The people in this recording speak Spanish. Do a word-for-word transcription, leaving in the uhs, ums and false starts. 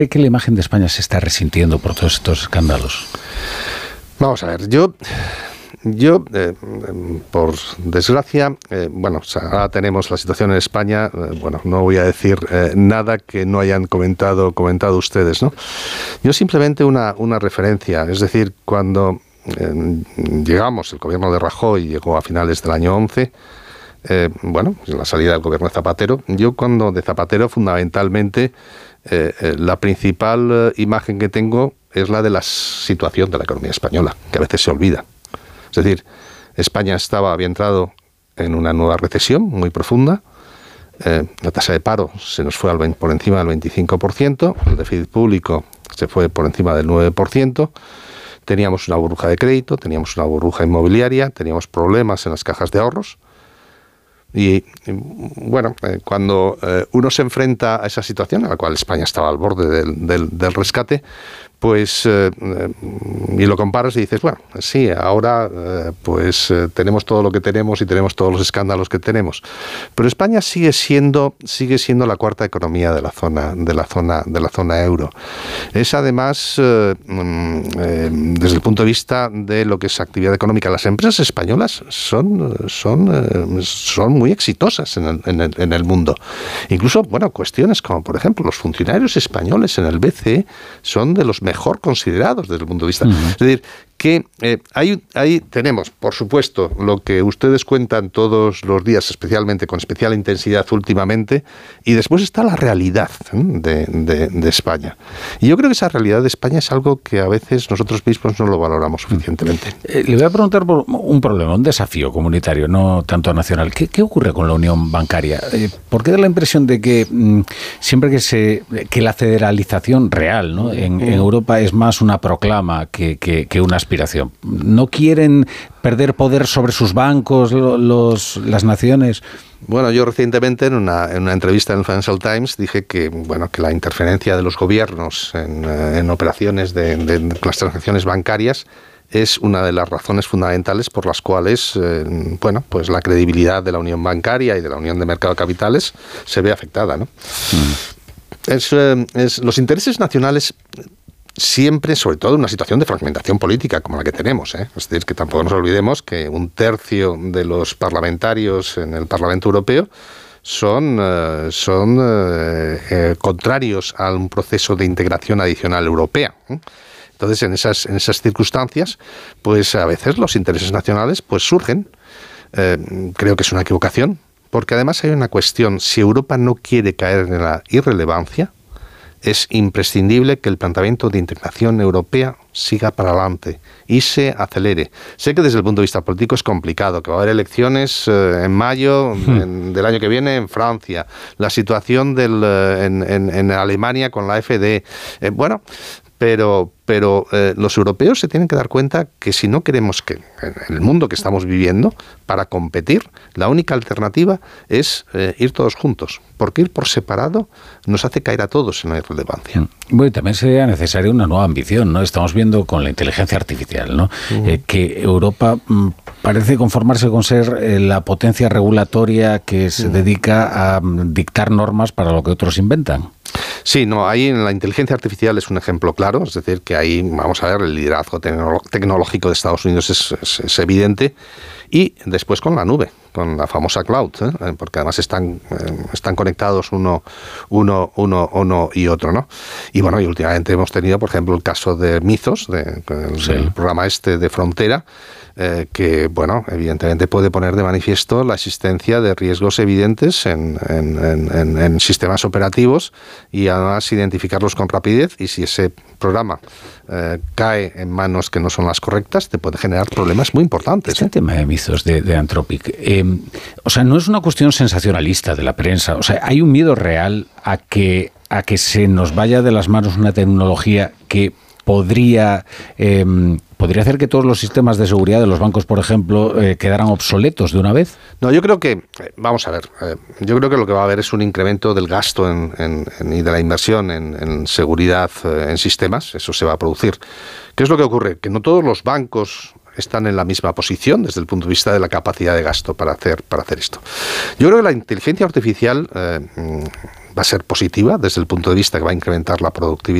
¿Cree que la imagen de España se está resintiendo por todos estos escándalos? Vamos a ver, yo... Yo, eh, por desgracia, eh, bueno, o sea, ahora tenemos la situación en España, eh, bueno, no voy a decir eh, nada que no hayan comentado comentado ustedes, ¿no? Yo simplemente una, una referencia, es decir, cuando eh, llegamos, el gobierno de Rajoy llegó a finales del año once, eh, bueno, la salida del gobierno de Zapatero, yo cuando de Zapatero fundamentalmente eh, eh, la principal eh, imagen que tengo es la de la situación de la economía española, que a veces se olvida. Es decir, España estaba, había entrado en una nueva recesión muy profunda, eh, la tasa de paro se nos fue al veinte, por encima del veinticinco por ciento, el déficit público se fue por encima del nueve por ciento, teníamos una burbuja de crédito, teníamos una burbuja inmobiliaria, teníamos problemas en las cajas de ahorros. Y, y bueno, eh, cuando eh, uno se enfrenta a esa situación, a la cual España estaba al borde del, del, del rescate, pues, eh, y lo comparas y dices, bueno, sí, ahora eh, pues eh, tenemos todo lo que tenemos y tenemos todos los escándalos que tenemos. Pero España sigue siendo, sigue siendo la cuarta economía de la zona, de la zona, de la zona euro. Es además, eh, eh, desde el punto de vista de lo que es actividad económica, las empresas españolas son, son, eh, son muy exitosas en el, en el, en el mundo. Incluso, bueno, cuestiones como, por ejemplo, los funcionarios españoles en el B C E son de los mejor considerados desde el punto de vista. Uh-huh. Es decir, que eh, ahí, ahí tenemos, por supuesto, lo que ustedes cuentan todos los días, especialmente con especial intensidad últimamente, y después está la realidad ¿eh? de, de, de España. Y yo creo que esa realidad de España es algo que a veces nosotros mismos no lo valoramos suficientemente. Eh, le voy a preguntar por un problema, un desafío comunitario, no tanto nacional. ¿Qué, qué ocurre con la unión bancaria? Eh, ¿Por qué da la impresión de que mmm, siempre que se que la federalización real, ¿no? en, en Europa es más una proclama que, que, que una aspiración? ¿No quieren perder poder sobre sus bancos los, las naciones? Bueno, yo recientemente en una, en una entrevista en el Financial Times dije que, bueno, que la interferencia de los gobiernos en, en operaciones de, de, de las transacciones bancarias es una de las razones fundamentales por las cuales, eh, bueno, pues la credibilidad de la unión bancaria y de la unión de mercado de capitales se ve afectada, ¿no? Mm. Es, eh, es, los intereses nacionales siempre, sobre todo en una situación de fragmentación política como la que tenemos, ¿eh? Es decir, que tampoco nos olvidemos que un tercio de los parlamentarios en el Parlamento Europeo son, eh, son eh, eh, contrarios a un proceso de integración adicional europea, ¿eh? Entonces, en esas, en esas circunstancias, pues a veces los intereses nacionales pues surgen. Eh, creo que es una equivocación, porque además hay una cuestión: si Europa no quiere caer en la irrelevancia, es imprescindible que el planteamiento de integración europea siga para adelante y se acelere. Sé que desde el punto de vista político es complicado, que va a haber elecciones eh, en mayo en, del año que viene en Francia, la situación del, eh, en, en, en Alemania con la F D. Eh, bueno, pero, pero eh, los europeos se tienen que dar cuenta que si no queremos que, en el mundo que estamos viviendo, para competir, la única alternativa es eh, ir todos juntos, porque ir por separado nos hace caer a todos en la irrelevancia. Bueno, y también sería necesaria una nueva ambición, ¿no? Estamos viendo con la inteligencia artificial, ¿no? Uh-huh. eh, que Europa mm, parece conformarse con ser eh, la potencia regulatoria que se uh-huh. dedica a mm, dictar normas para lo que otros inventan. Sí, no, ahí en la inteligencia artificial es un ejemplo claro, es decir, que ahí, vamos a ver, el liderazgo tecno- tecnológico de Estados Unidos es, es, es evidente, y después con la nube, con la famosa cloud, ¿eh? Porque además están, eh, están conectados uno, uno, uno, uno y otro, ¿no? Y bueno, y últimamente hemos tenido, por ejemplo, el caso de Mythos, de, el, sí. el programa este de Frontera, Eh, que, bueno, evidentemente puede poner de manifiesto la existencia de riesgos evidentes en, en, en, en sistemas operativos y además identificarlos con rapidez, y si ese programa eh, cae en manos que no son las correctas, te puede generar problemas muy importantes. Este ¿eh? tema de Mythos, de, de Anthropic, eh, o sea, no es una cuestión sensacionalista de la prensa, o sea, hay un miedo real a que, a que se nos vaya de las manos una tecnología que podría... Eh, ¿Podría hacer que todos los sistemas de seguridad de los bancos, por ejemplo, eh, quedaran obsoletos de una vez? No, yo creo que, eh, vamos a ver, eh, yo creo que lo que va a haber es un incremento del gasto en, en, en, y de la inversión en, en seguridad eh, en sistemas, eso se va a producir. ¿Qué es lo que ocurre? Que no todos los bancos están en la misma posición desde el punto de vista de la capacidad de gasto para hacer, para hacer esto. Yo creo que la inteligencia artificial, eh, va a ser positiva desde el punto de vista que va a incrementar la productividad